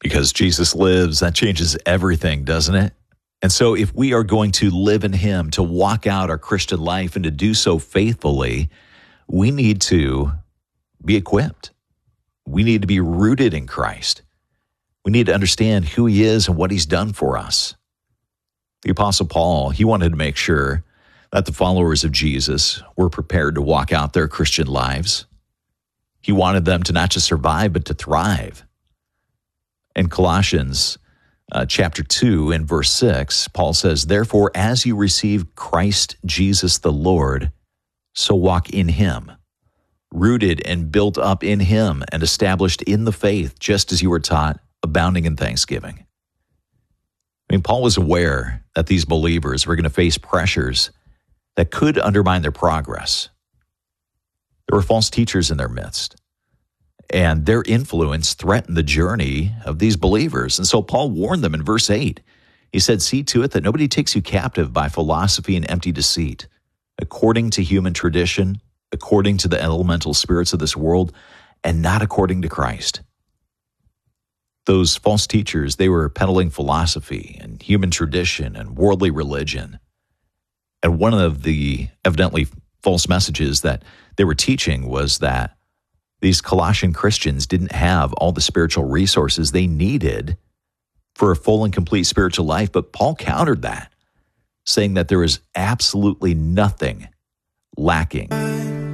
Because Jesus lives, that changes everything, doesn't it? And so if we are going to live in him, to walk out our Christian life and to do so faithfully, we need to be equipped. We need to be rooted in Christ. We need to understand who he is and what he's done for us. The Apostle Paul, he wanted to make sure that the followers of Jesus were prepared to walk out their Christian lives. He wanted them to not just survive, but to thrive. In Colossians chapter 2 and verse 6, Paul says, "Therefore, as you receive Christ Jesus the Lord, so walk in him, rooted and built up in him and established in the faith, just as you were taught, abounding in thanksgiving." I mean, Paul was aware that these believers were going to face pressures that could undermine their progress. There were false teachers in their midst, and their influence threatened the journey of these believers. And so Paul warned them in verse 8. He said, "See to it that nobody takes you captive by philosophy and empty deceit, according to human tradition, according to the elemental spirits of this world, and not according to Christ." Those false teachers, they were peddling philosophy and human tradition and worldly religion. And one of the evidently false messages that they were teaching was that these Colossian Christians didn't have all the spiritual resources they needed for a full and complete spiritual life. But Paul countered that, saying that there was absolutely nothing lacking